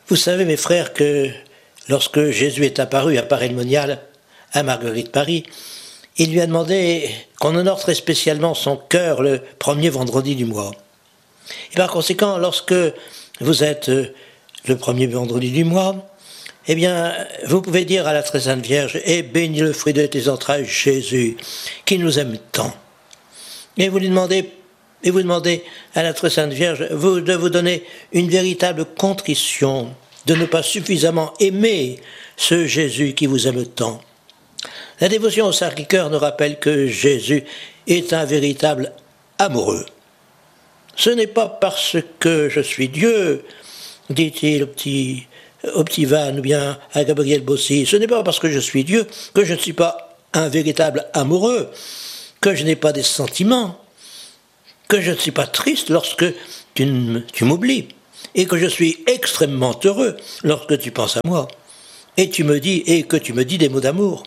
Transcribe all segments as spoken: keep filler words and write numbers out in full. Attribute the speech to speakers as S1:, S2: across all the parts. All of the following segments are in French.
S1: Vous savez, mes frères, que lorsque Jésus est apparu à Paray-le-Monial, à Marguerite-Marie, il lui a demandé qu'on honore très spécialement son cœur le premier vendredi du mois. Et par conséquent, lorsque vous êtes le premier vendredi du mois, eh bien, vous pouvez dire à la très sainte Vierge, « Et bénis le fruit de tes entrailles, Jésus, qui nous aime tant. » Et vous lui demandez, et vous demandez à la très sainte Vierge vous, de vous donner une véritable contrition, de ne pas suffisamment aimer ce Jésus qui vous aime tant. La dévotion au Sacré-Cœur nous rappelle que Jésus est un véritable amoureux. Ce n'est pas parce que je suis Dieu, dit-il au petit, au petit Van ou bien à Gabriel Bossy, ce n'est pas parce que je suis Dieu que je ne suis pas un véritable amoureux, que je n'ai pas des sentiments, que je ne suis pas triste lorsque tu, tu m'oublies, et que je suis extrêmement heureux lorsque tu penses à moi, et tu me dis, et que tu me dis des mots d'amour.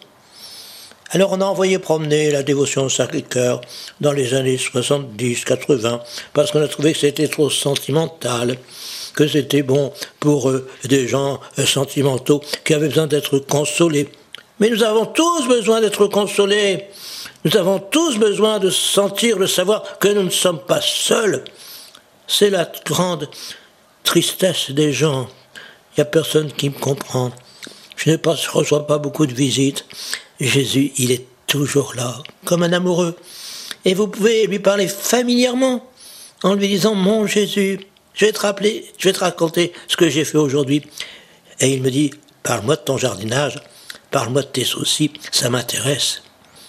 S1: Alors on a envoyé promener la dévotion au Sacré-Cœur dans les années soixante-dix quatre-vingts, parce qu'on a trouvé que c'était trop sentimental, que c'était bon pour euh, des gens euh, sentimentaux qui avaient besoin d'être consolés. Mais nous avons tous besoin d'être consolés. Nous avons tous besoin de sentir, de savoir que nous ne sommes pas seuls. C'est la grande tristesse des gens. Il n'y a personne qui me comprend. Je ne pas, je reçois pas beaucoup de visites. Jésus, il est toujours là, comme un amoureux. Et vous pouvez lui parler familièrement, en lui disant « Mon Jésus, je vais te rappeler, je vais te raconter ce que j'ai fait aujourd'hui. » Et il me dit « Parle-moi de ton jardinage, parle-moi de tes soucis, ça m'intéresse. »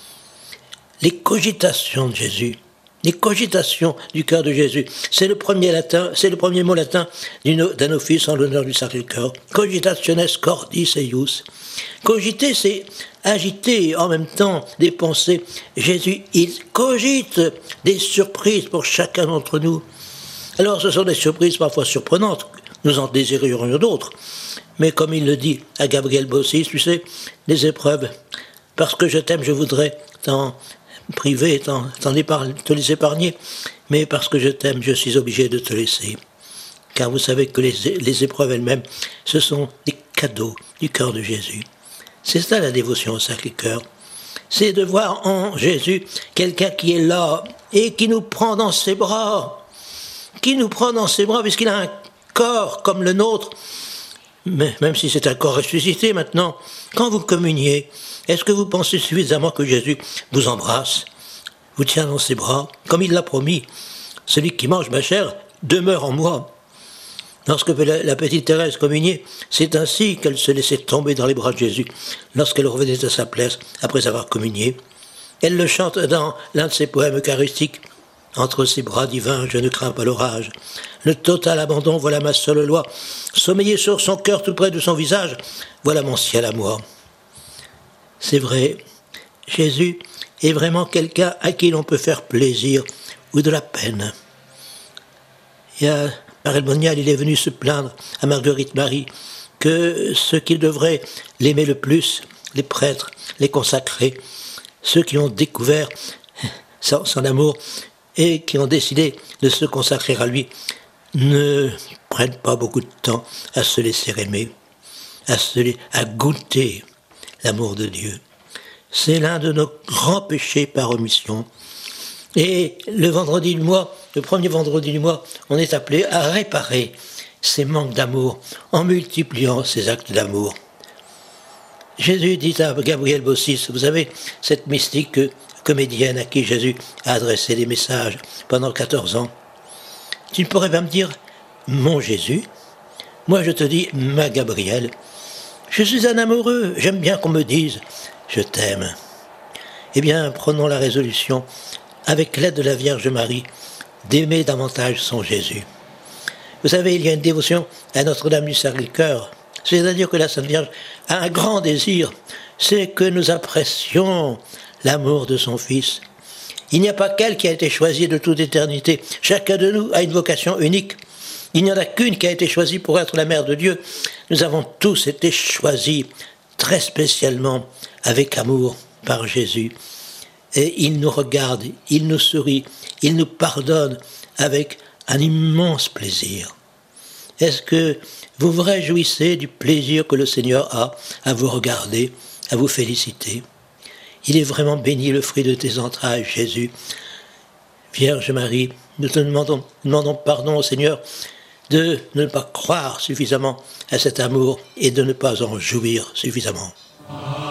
S1: Les cogitations de Jésus, les cogitations du cœur de Jésus, c'est le premier latin, c'est le premier mot latin d'un office en l'honneur du Sacré-Cœur. Cogitationes cordis eius. Cogiter, c'est agiter en même temps des pensées. Jésus, il cogite des surprises pour chacun d'entre nous. Alors, ce sont des surprises parfois surprenantes. Nous en désirerions d'autres. Mais comme il le dit à Gabriel Bossis, tu sais, les épreuves, parce que je t'aime, je voudrais t'en privé, t'en, t'en épargne, te les épargner, mais parce que je t'aime, je suis obligé de te laisser. Car vous savez que les, les épreuves elles-mêmes, ce sont des cadeaux du cœur de Jésus. C'est ça la dévotion au Sacré-Cœur. C'est de voir en Jésus quelqu'un qui est là et qui nous prend dans ses bras. Qui nous prend dans ses bras puisqu'il a un corps comme le nôtre. Mais même si c'est un corps ressuscité maintenant, quand vous communiez, est-ce que vous pensez suffisamment que Jésus vous embrasse, vous tient dans ses bras, comme il l'a promis? Celui qui mange ma chair demeure en moi. Lorsque la, la petite Thérèse communiait, c'est ainsi qu'elle se laissait tomber dans les bras de Jésus, lorsqu'elle revenait à sa place après avoir communié. Elle le chante dans l'un de ses poèmes eucharistiques. Entre ses bras divins, je ne crains pas l'orage. Le total abandon, voilà ma seule loi. Sommeiller sur son cœur tout près de son visage, voilà mon ciel à moi. C'est vrai, Jésus est vraiment quelqu'un à qui l'on peut faire plaisir ou de la peine. Et à Paray-le-Monial, il est venu se plaindre à Marguerite-Marie que ceux qui devraient l'aimer le plus, les prêtres, les consacrés, ceux qui ont découvert son, son amour et qui ont décidé de se consacrer à lui, ne prennent pas beaucoup de temps à se laisser aimer, à, se, à goûter l'amour de Dieu. C'est l'un de nos grands péchés par omission. Et le vendredi du mois, le premier vendredi du mois, on est appelé à réparer ces manques d'amour en multipliant ces actes d'amour. Jésus dit à Gabriel Bossis, vous savez, cette mystique comédienne à qui Jésus a adressé des messages pendant quatorze ans. Tu ne pourrais pas me dire, mon Jésus, moi je te dis, ma Gabrielle, je suis un amoureux, j'aime bien qu'on me dise, je t'aime. Eh bien, prenons la résolution, avec l'aide de la Vierge Marie, d'aimer davantage son Jésus. Vous savez, il y a une dévotion à Notre-Dame du Sacré-Cœur, c'est-à-dire que la Sainte Vierge a un grand désir, c'est que nous apprécions l'amour de son Fils. Il n'y a pas qu'elle qui a été choisie de toute éternité. Chacun de nous a une vocation unique. Il n'y en a qu'une qui a été choisie pour être la mère de Dieu. Nous avons tous été choisis très spécialement avec amour par Jésus. Et il nous regarde, il nous sourit, il nous pardonne avec un immense plaisir. Est-ce que vous vous réjouissez du plaisir que le Seigneur a à vous regarder, à vous féliciter? Il est vraiment béni le fruit de tes entrailles, Jésus. Vierge Marie, nous te demandons, demandons pardon au Seigneur de ne pas croire suffisamment à cet amour et de ne pas en jouir suffisamment.